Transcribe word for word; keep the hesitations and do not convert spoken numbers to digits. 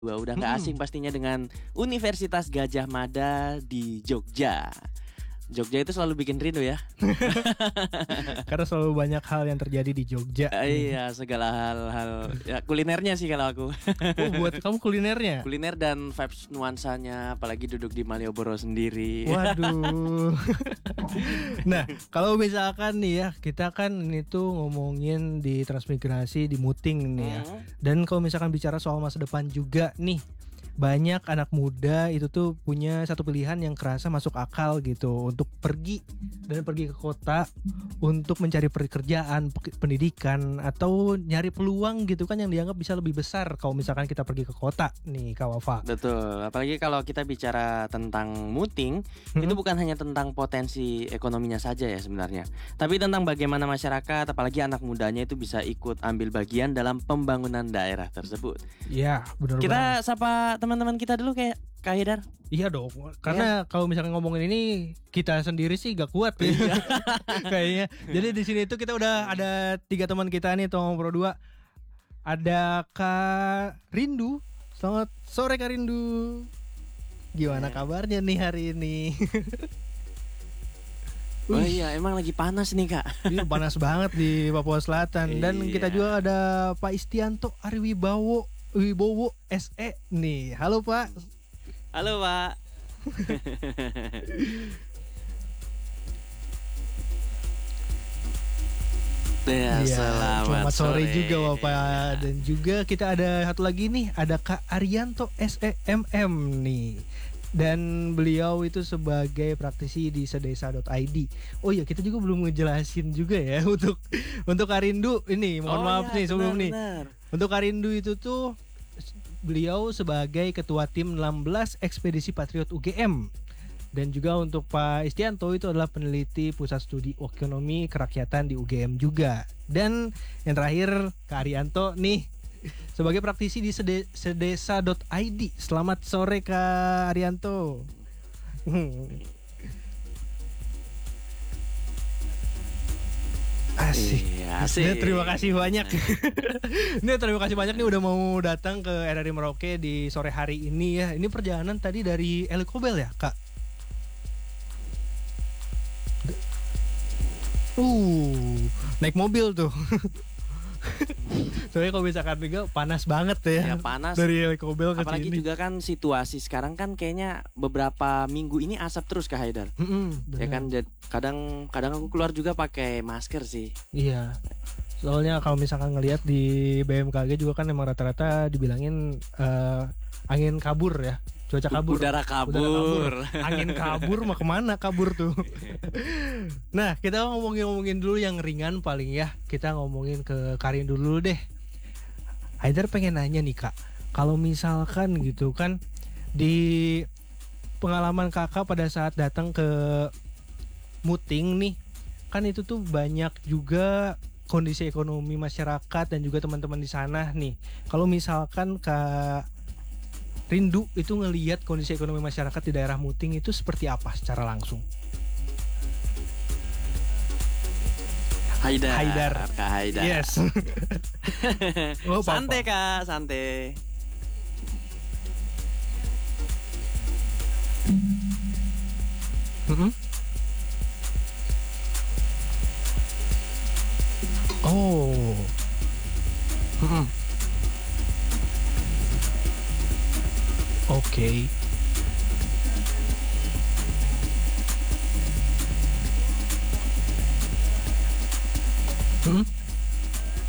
Wah, udah nggak Mhm. asing pastinya dengan Universitas Gadjah Mada di Jogja. Jogja itu selalu bikin rindu ya. Karena selalu banyak hal yang terjadi di Jogja Eh, nih. Iya, segala hal-hal ya kulinernya sih kalau aku. Oh, buat kamu kulinernya? Kuliner dan vibes nuansanya, apalagi duduk di Malioboro sendiri. Waduh. Nah, kalau misalkan nih ya, kita kan ini tuh ngomongin di transmigrasi di Muting nih ya. Hmm. Dan kalau misalkan bicara soal masa depan juga nih, banyak anak muda itu tuh punya satu pilihan yang kerasa masuk akal gitu untuk pergi dan pergi ke kota untuk mencari pekerjaan, pe- pendidikan atau nyari peluang gitu kan yang dianggap bisa lebih besar kalau misalkan kita pergi ke kota nih, Kak Wafa. Betul, apalagi kalau kita bicara tentang Muting, Hmm. itu bukan hanya tentang potensi ekonominya saja ya sebenarnya, tapi tentang bagaimana masyarakat, apalagi anak mudanya itu bisa ikut ambil bagian dalam pembangunan daerah tersebut. Iya, benar banget. Kita sapa teman-teman kita dulu kayak Kak Haidar. Iya dong, karena kalau misalkan ngomongin ini kita sendiri sih gak kuat ya. Kayaknya. Jadi di sini tuh kita udah ada tiga teman kita nih, Tong Pro dua. Ada Kak Rindu. Selamat sore Kak Rindu. Gimana Ya. kabarnya nih hari ini? Oh Wih, iya, emang lagi panas nih Kak. ini panas banget di Papua Selatan. Dan Iya. kita juga ada Pak Istianto Ariwibowo Wibowo S E nih. Halo Pak. Halo Pak. Ya, Iya, selamat, sore, sore juga Bapak. Dan juga kita ada satu lagi nih, ada Kak Arianto S E M M nih. Dan beliau itu sebagai praktisi di sedesa dot i d. Oh iya, kita juga belum ngejelasin juga ya untuk untuk Kak Rindu ini. Mohon Oh maaf iya, nih sebelum benar, nih. benar. Untuk Kak Rindu itu tuh beliau sebagai ketua tim enam belas Ekspedisi Patriot U G M. Dan juga untuk Pak Istianto itu adalah peneliti Pusat Studi Ekonomi Kerakyatan di U G M juga. Dan yang terakhir Kak Arianto nih sebagai praktisi di sede- sedesa dot i d. Selamat sore Kak Arianto. Asik. Iya, Nah, asik. terima kasih banyak. Ini terima kasih banyak nih udah mau datang ke R R I Merauke di sore hari ini ya. Ini perjalanan tadi dari Elikobel ya, Kak? Uh, naik mobil tuh. Soalnya kalau misalkan Mega panas banget ya. Ya, panas. Dari Elikobel ke Apalagi sini. juga kan situasi sekarang kan kayaknya beberapa minggu ini asap terus Kak Haidar. Mm-mm, Ya bener. kan jad- kadang kadang aku keluar juga pakai masker sih. Iya. Soalnya kalau misalkan ngelihat di B M K G juga kan emang rata-rata dibilangin eh, angin kabur ya, cuaca kabur. Udara kabur. Angin kabur mah kemana kabur tuh. Nah, kita ngomongin-ngomongin dulu yang ringan paling ya. Kita ngomongin ke Karin dulu deh. Haidar pengen nanya nih Kak, kalau misalkan gitu kan di pengalaman Kakak pada saat datang ke Muting nih, kan itu tuh banyak juga kondisi ekonomi masyarakat dan juga teman-teman di sana nih. Kalau misalkan Kak Rindu itu ngelihat kondisi ekonomi masyarakat di daerah Muting itu seperti apa secara langsung? Haidar. Haidar. Kak Haidar. Yes. Oh, apa-apa. Santai Kak, santai. Mm-mm. Oh. Mm-mm. Oke. Mm-mm.